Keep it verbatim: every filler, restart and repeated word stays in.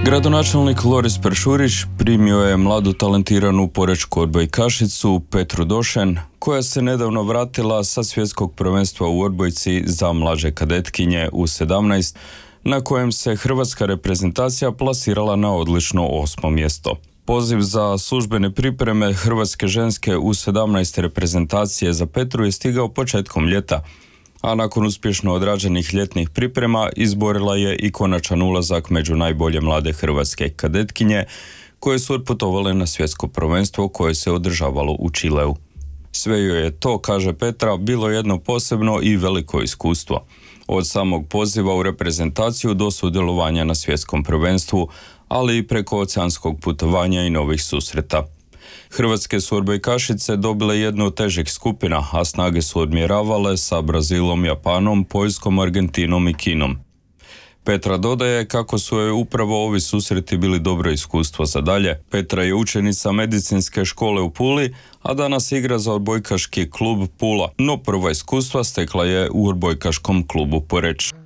Gradonačelnik Loris Peršurić primio je mladu talentiranu porečku odbojkašicu Petru Došen, koja se nedavno vratila sa svjetskog prvenstva u odbojci za mlađe kadetkinje U sedamnaest, na kojem se hrvatska reprezentacija plasirala na odlično osmo mjesto. Poziv za službene pripreme hrvatske ženske U sedamnaest reprezentacije za Petru je stigao početkom ljeta, a nakon uspješno odrađenih ljetnih priprema izborila je i konačan ulazak među najbolje mlade hrvatske kadetkinje koje su otputovale na svjetsko prvenstvo koje se održavalo u Čileu. Sve joj je to, kaže Petra, bilo jedno posebno i veliko iskustvo. Od samog poziva u reprezentaciju do sudjelovanja na svjetskom prvenstvu, ali i preko oceanskog putovanja i novih susreta. Hrvatske su odbojkašice dobile jednu od težih skupina, a snage su odmjeravale sa Brazilom, Japanom, Poljskom, Argentinom i Kinom. Petra dodaje kako su joj upravo ovi susreti bili dobro iskustvo za dalje. Petra je učenica medicinske škole u Puli, a danas igra za odbojkaški klub Pula, no prva iskustva stekla je u odbojkaškom klubu Poreč.